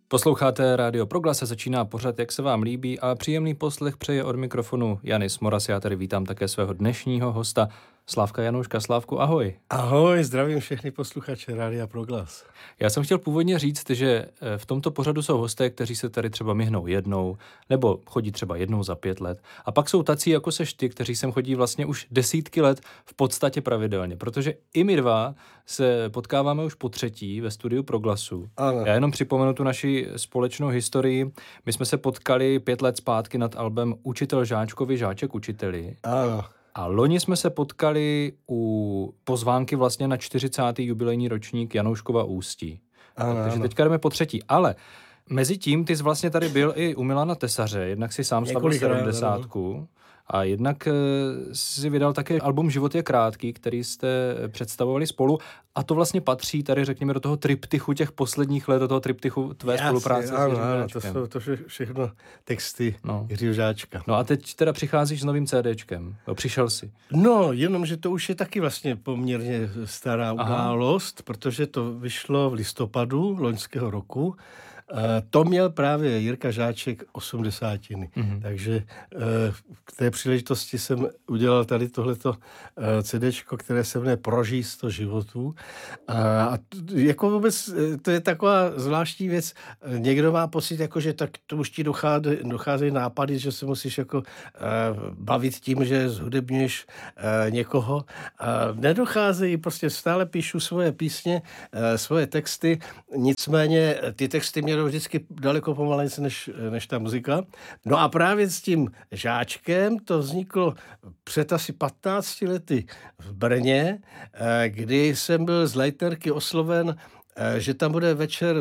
Posloucháte Rádio Proglas, se začíná pořad, jak se vám líbí, a příjemný poslech přeje od mikrofonu Janis Moras. Já tady vítám také svého dnešního hosta, Slávka Janouška. Slávku, ahoj. Ahoj, zdravím všechny posluchače Rádia Proglas. Já jsem chtěl původně říct, že v tomto pořadu jsou hosté, kteří se tady třeba mihnou jednou, nebo chodí třeba jednou za 5 let. A pak jsou tací, jako seš ty, kteří sem chodí vlastně už desítky let v podstatě pravidelně, protože i my dva se potkáváme už po třetí ve studiu Proglasu. Ano. Já jenom připomenu tu naši společnou historii. My jsme se potkali 5 let zpátky nad albem Učitel žáčkovi, žáček učiteli. Ano. A loni jsme se potkali u pozvánky vlastně na 40. jubilejní ročník Janouškova Ústí. Takže teďka jdeme po třetí. Ale mezi tím ty jsi vlastně tady byl i u Milana Tesaře, jednak si sám slavil 70. A jednak si vydal také album Život je krátký, který jste představovali spolu. A to vlastně patří tady, řekněme, do toho triptychu těch posledních let, do toho triptychu tvé spolupráce s Jiřím Žáčkem. To jsou všechno texty Jiřího Žáčka. No a teď teda přicházíš s novým CDčkem. Přišel jsi. No, jenom, že to už je taky vlastně poměrně stará událost, protože to vyšlo v listopadu loňského roku. To měl právě Jirka Žáček 80. Takže k té příležitosti jsem udělal tady tohleto CDčko, které se jmenuje Prožij 100 životů. A jako vůbec to je taková zvláštní věc. Někdo má pocit, jako, že tak to už ti docházejí nápady, že se musíš jako bavit tím, že zhudebňuješ někoho. Nedocházejí, prostě stále píšu svoje písně, svoje texty, nicméně ty texty mě vždycky daleko pomalejší než ta muzika. No a právě s tím Žáčkem to vzniklo před asi 15 lety v Brně, kdy jsem byl z Leitnerky osloven, že tam bude večer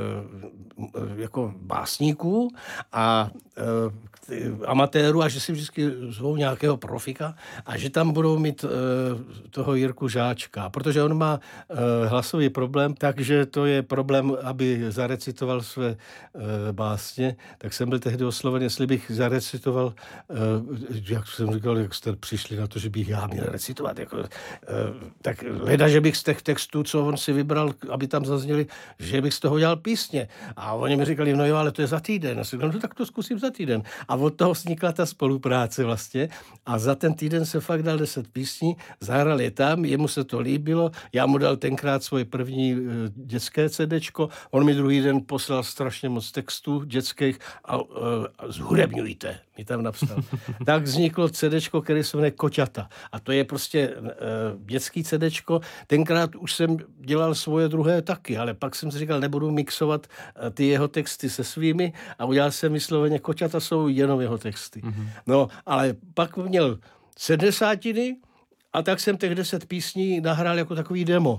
jako básníků a amatérů a že si vždycky zvou nějakého profika a že tam budou mít toho Jirku Žáčka. Protože on má hlasový problém, takže to je problém, aby zarecitoval své básně. Tak jsem byl tehdy osloven, jestli bych zarecitoval, jak jsem říkal, jak jste přišli na to, že bych já měl recitovat. Tak hleda, že bych z těch textů, co on si vybral, aby tam zazněli, že bych z toho dělal písně. A oni mi říkali, no jo, ale to je za týden. A jsem říkal, no tak to zkusím za týden. A od toho vznikla ta spolupráce vlastně. A za ten týden se fakt dal 10 písní, zahrál je tam, jemu se to líbilo, já mu dal tenkrát svoje první dětské CDčko, on mi druhý den poslal strašně moc textů dětských a zhudebňujte, mi tam napsal. Tak vzniklo CDčko, které se jmenuje Koťata. A to je prostě dětský CDčko. Tenkrát už jsem dělal svoje druhé taky, ale pak jsem si říkal, nebudu mixovat ty jeho texty se svými a udělal jsem vysloveně Koťata jsou jenom jeho texty. No, ale pak měl 70. a tak jsem těch 10 písní nahrál jako takový demo.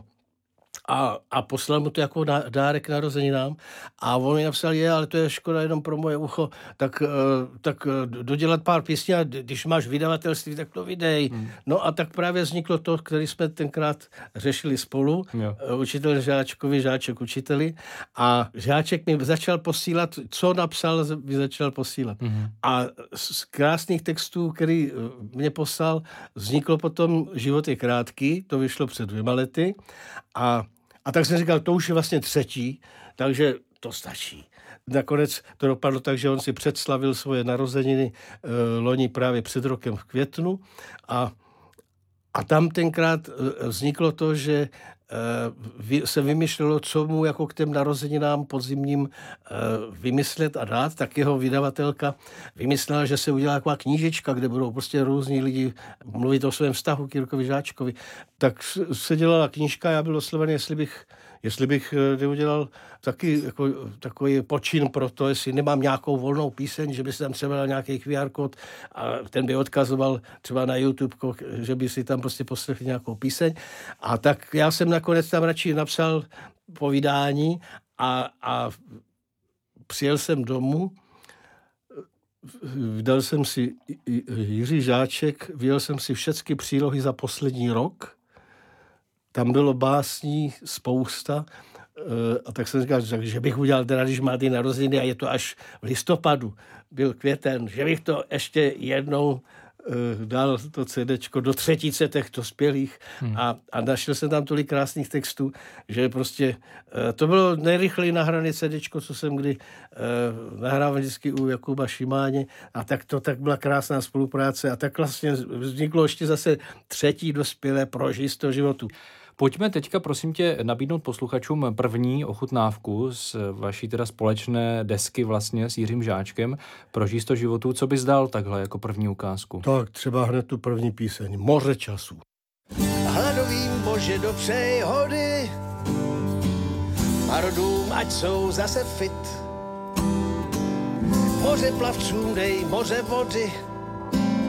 A poslal mu to jako dárek narozeninám a on mi napsal, ale to je škoda jenom pro moje ucho, tak dodělat pár písní a když máš vydavatelství, tak to vydej. No a tak právě vzniklo to, který jsme tenkrát řešili spolu, Učitel Žáčkovi, Žáček učiteli a Žáček mi začal posílat, co napsal, mi začal posílat. A z krásných textů, který mě poslal, vzniklo potom Život je krátký, to vyšlo před 2 lety a tak jsem říkal, to už je vlastně 3, takže to stačí. Nakonec to dopadlo tak, že on si předslavil svoje narozeniny loni právě před rokem v květnu a tam tenkrát vzniklo to, že se vymýšlelo, co mu jako k těm narozeninám podzimním vymyslet a dát, tak jeho vydavatelka vymyslela, že se udělá taková knížečka, kde budou prostě různí lidi mluvit o svém vztahu k Jirkovi Žáčkovi. Tak se dělala knížka, já byl osloven, jestli bych neudělal taky jako takový počin pro to, jestli nemám nějakou volnou píseň, že by si tam třeba dal nějaký QR kód a ten by odkazoval třeba na YouTube, že by si tam prostě poslechli nějakou píseň. A tak já jsem nakonec tam radši napsal povídání a přijel jsem domů, vydal jsem si Jiří Žáček, vyjel jsem si všechny přílohy za poslední rok. Tam bylo básní spousta a tak jsem říkal, že bych udělal teda, když má ty narozeniny a je to až v listopadu, byl květen, že bych to ještě jednou dal to CDčko do třetice těch dospělých a našel jsem tam tolik krásných textů, že prostě to bylo nejrychleji nahrané CDčko, co jsem kdy nahrával vždycky u Jakuba Šimáně a tak byla krásná spolupráce a tak vlastně vzniklo ještě zase třetí dospělé Prožij 100 životů. Pojďme teďka, prosím tě, nabídnout posluchačům první ochutnávku z vaší teda společné desky vlastně s Jiřím Žáčkem Prožij 100 životů. Co bys dal takhle jako první ukázku? Tak třeba hned tu první píseň. Moře času. Hladovým Bože dopřej hody, marodům ať jsou zase fit. Moře plavcům dej moře vody,